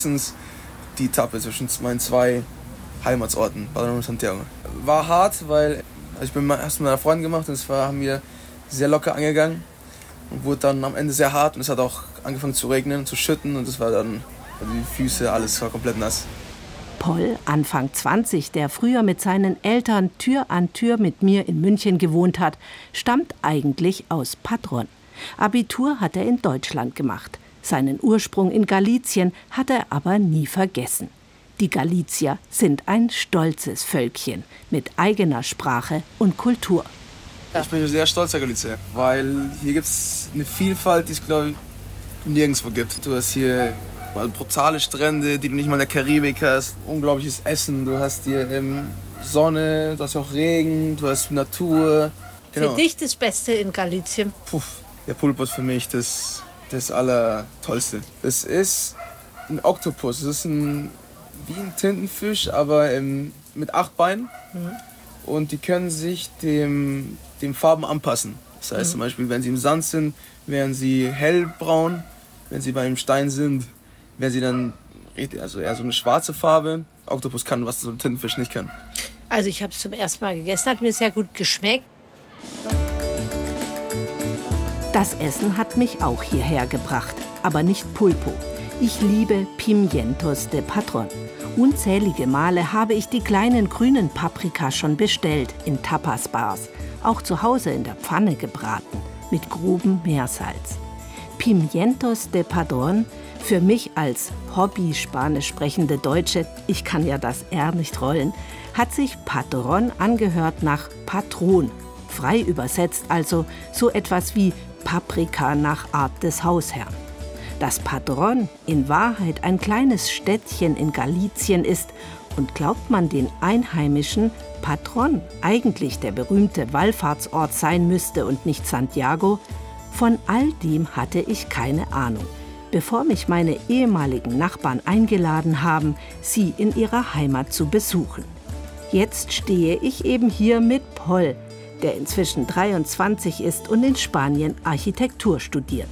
Die Etappe zwischen meinen 2 Heimatsorten, Padrón und Santiago. War hart, weil ich bin erst mit meiner Freundin gemacht und haben wir sehr locker angegangen und wurde dann am Ende sehr hart und es hat auch angefangen zu regnen, zu schütten und das war dann die Füße, alles war komplett nass. Pol, Anfang 20, der früher mit seinen Eltern Tür an Tür mit mir in München gewohnt hat, stammt eigentlich aus Padrón. Abitur hat er in Deutschland gemacht. Seinen Ursprung in Galizien hat er aber nie vergessen. Die Galizier sind ein stolzes Völkchen mit eigener Sprache und Kultur. Ich bin sehr stolzer Galizier, weil hier gibt es eine Vielfalt, die es, glaube ich, nirgendwo gibt. Du hast hier brutale Strände, die du nicht mal in der Karibik hast, unglaubliches Essen, du hast hier Sonne, du hast auch Regen, du hast Natur. Genau. Für dich das Beste in Galizien? Der Pulpo ist für mich das Allertollste. Es ist ein Oktopus, es ist wie ein Tintenfisch, aber mit 8 Beinen. Und die können sich den Farben anpassen. Das heißt zum Beispiel, wenn sie im Sand sind, werden sie hellbraun. Wenn sie beim Stein sind, werden sie dann eher so eine schwarze Farbe. Oktopus kann, was so ein Tintenfisch nicht kann. Also ich habe es zum ersten Mal gegessen, hat mir sehr gut geschmeckt. Das Essen hat mich auch hierher gebracht, aber nicht Pulpo. Ich liebe Pimientos de Padrón. Unzählige Male habe ich die kleinen grünen Paprika schon bestellt in Tapas-Bars, auch zu Hause in der Pfanne gebraten, mit grobem Meersalz. Pimientos de Padrón, für mich als Hobby-Spanisch sprechende Deutsche, ich kann ja das R nicht rollen, hat sich Padrón angehört nach Patron, frei übersetzt also so etwas wie Paprika nach Art des Hausherrn. Dass Padrón in Wahrheit ein kleines Städtchen in Galizien ist und glaubt man den Einheimischen, Padrón eigentlich der berühmte Wallfahrtsort sein müsste und nicht Santiago, von all dem hatte ich keine Ahnung, bevor mich meine ehemaligen Nachbarn eingeladen haben, sie in ihrer Heimat zu besuchen. Jetzt stehe ich eben hier mit Pol, der inzwischen 23 ist und in Spanien Architektur studiert.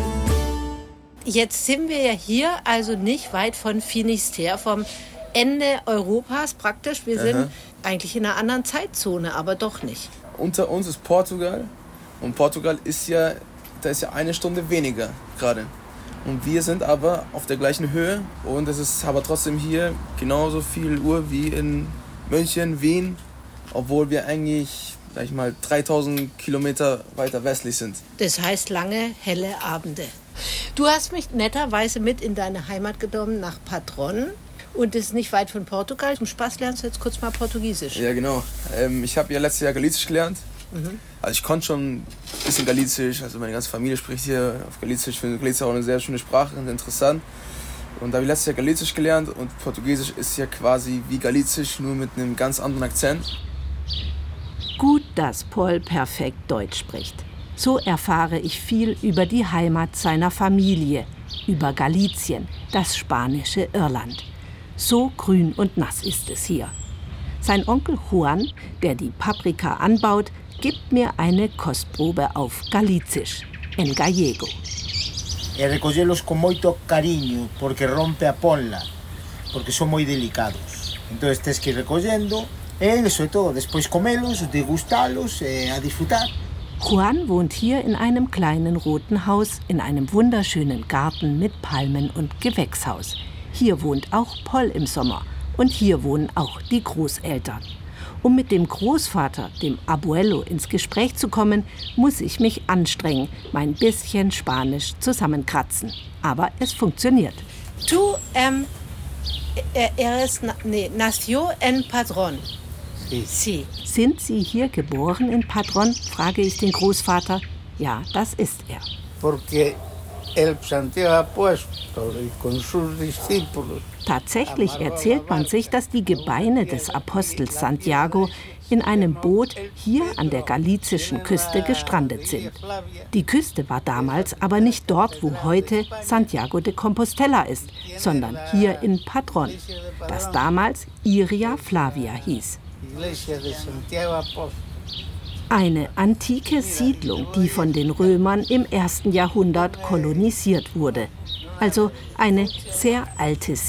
Jetzt sind wir ja hier, also nicht weit von Finisterre, vom Ende Europas praktisch. Wir sind eigentlich in einer anderen Zeitzone, aber doch nicht. Unter uns ist Portugal und Portugal ist ja 1 Stunde weniger gerade. Und wir sind aber auf der gleichen Höhe und es ist aber trotzdem hier genauso viel Uhr wie in München, Wien, obwohl wir eigentlich, sag ich mal, 3000 Kilometer weiter westlich sind. Das heißt lange, helle Abende. Du hast mich netterweise mit in deine Heimat genommen, nach Padrón. Und das ist nicht weit von Portugal. Zum Spaß lernst du jetzt kurz mal Portugiesisch. Ja, genau. Ich habe ja letztes Jahr Galizisch gelernt. Also ich konnte schon ein bisschen Galizisch. Also meine ganze Familie spricht hier auf Galizisch. Ich finde Galizisch auch eine sehr schöne Sprache und interessant. Und da habe ich letztes Jahr Galizisch gelernt. Und Portugiesisch ist ja quasi wie Galizisch, nur mit einem ganz anderen Akzent. Gut, dass Pol perfekt Deutsch spricht. So erfahre ich viel über die Heimat seiner Familie, über Galizien, das spanische Irland. So grün und nass ist es hier. Sein Onkel Juan, der die Paprika anbaut, gibt mir eine Kostprobe auf Galizisch, en gallego. Recollerlos con moito cariño, porque rompe a ponla, porque son moi delicados. Entonces tens que ir recollendo, e sobre todo, despois comelos, degustalos, a disfrutar. Juan wohnt hier in einem kleinen roten Haus, in einem wunderschönen Garten mit Palmen und Gewächshaus. Hier wohnt auch Pol im Sommer und hier wohnen auch die Großeltern. Um mit dem Großvater, dem Abuelo, ins Gespräch zu kommen, muss ich mich anstrengen, mein bisschen Spanisch zusammenkratzen. Aber es funktioniert. Du, nació en Padrón. Sí. Sind Sie hier geboren in Padrón? Frage ich den Großvater. Ja, das ist er. Porque el Santiago Apóstol y con sus discípulos. Tatsächlich erzählt man sich, dass die Gebeine des Apostels Santiago in einem Boot hier an der galizischen Küste gestrandet sind. Die Küste war damals aber nicht dort, wo heute Santiago de Compostela ist, sondern hier in Padrón, das damals Iria Flavia hieß. Eine antike Siedlung, die von den Römern im 1. Jahrhundert kolonisiert wurde. Also eine sehr alte